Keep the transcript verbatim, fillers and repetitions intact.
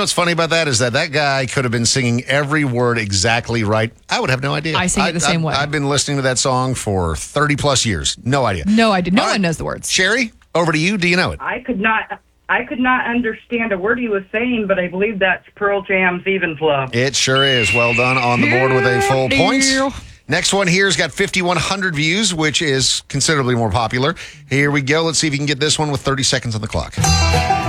what's funny about that is that that guy could have been singing every word exactly right. I would have no idea. I sing it the same I, way. I've been listening to that song for thirty plus years. No idea. No idea. No All one right. knows the words. Sherry, over to you. Do you know it? I could not. I could not understand a word he was saying, but I believe that's Pearl Jam's Even Flow. It sure is. Well done on the board with a full point. Next one here's got fifty-one hundred views, which is considerably more popular. Here we go. Let's see if you can get this one with thirty seconds on the clock.